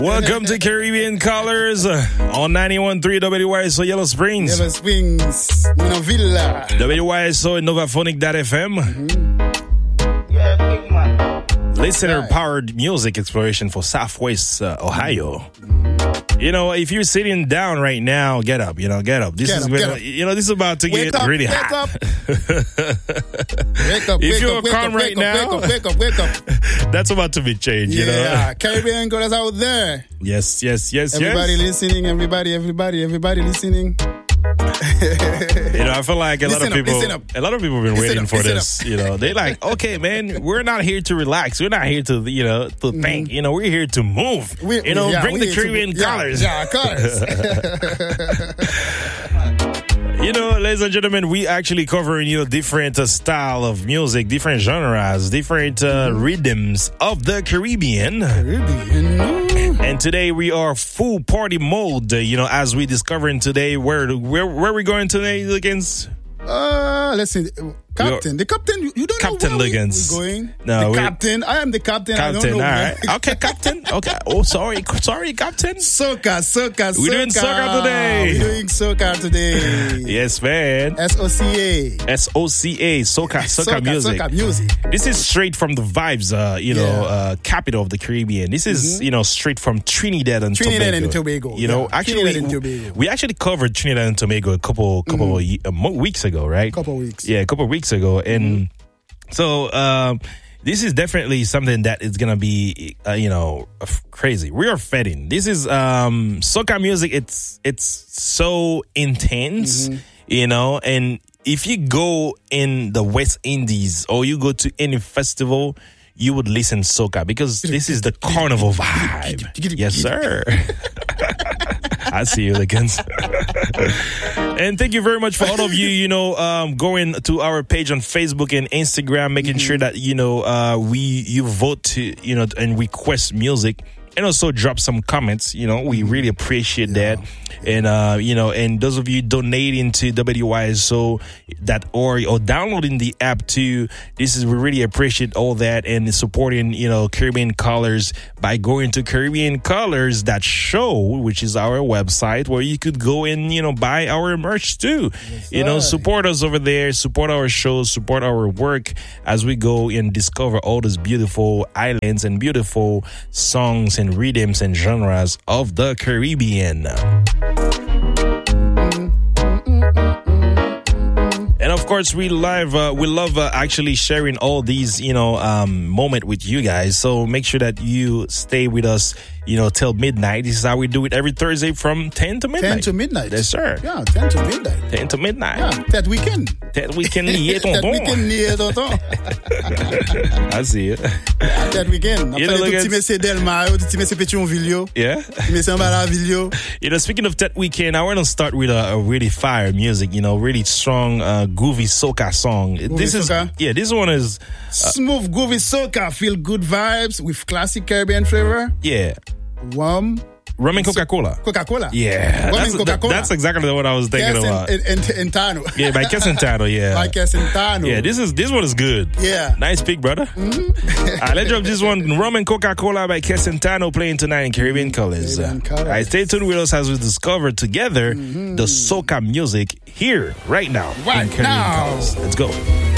Welcome to Caribbean Colors on 91.3 WYSO Yellow Springs. Yellow Springs, Villa. WYSO and Novaphonic.fm. Yeah, big man. Listener-powered music exploration for Southwest Ohio. You know, if you're sitting down right now, get up. Get up. This is about to get really hot. Wake up. If you're calm right now, wake up. That's about to be changed, you know. Yeah, Caribbean girls out there. Yes. Everybody listening, everybody listening. I feel like a lot of people have been waiting for this. Listen up. They like, okay, man, we're not here to relax. We're not here to, to think. We're here to move. Bring the Caribbean colors. Yeah, colors. Ladies and gentlemen, we actually covering, different style of music, different genres, different rhythms of the Caribbean. And today we are full party mode, as we discovering today where we going today, Liggins? Let's see. The captain, you don't Captain know where Liggins. we're going? No, captain. I am the captain. Captain, I don't know. All right. Okay, Captain. Okay. Oh, sorry, Captain. Soca. We're doing soca today. We're doing soca today. Yes, man. SOCA, soca music. Soca music. This is straight from the vibes, capital of the Caribbean. This is, straight from Trinidad and Tobago. We actually covered Trinidad and Tobago a couple weeks ago, right? Couple weeks ago. And so this is definitely something that is gonna be crazy. We are fetting. This is soca music. It's so intense, and if you go in the West Indies or you go to any festival, you would listen soca because this is the carnival vibe. Yes, sir. I see you, Liggins. And thank you very much for all of you, going to our page on Facebook and Instagram, making sure that, you vote to, and request music. And also drop some comments. We really appreciate that. And, and those of you donating to WYSO.org or downloading the app too, we really appreciate all that and supporting, Caribbean Colors by going to CaribbeanColors.show, which is our website where you could go and, buy our merch too. Yes, support us over there, support our shows, support our work as we go and discover all those beautiful islands and beautiful songs and rhythms and genres of the Caribbean. And of course, we love actually sharing all these, moment with you guys. So make sure that you stay with us, till midnight. This is how we do it every Thursday from 10 to midnight. 10 to midnight. Yes, sir. Yeah, 10 to midnight. 10 to midnight. Yeah, that weekend. Lié tonton. I see it. That weekend. Yeah. Speaking of that weekend, I want to start with a really fire music, really strong, groovy soca song. This one is smooth, groovy soca, feel good vibes with classic Caribbean flavor. Yeah. Rum and Coca-Cola. Yeah. That's exactly what I was thinking about. Entano. Yeah, by Kesentano, yeah. By Kesentano. Yeah, this one is good. Yeah. Nice pick, brother. Let's drop this one. Rum and Coca-Cola by Kesentano playing tonight in Caribbean Colors. Stay tuned with us as we discover together the soca music here, right now. Right in Caribbean now. Colors. Let's go.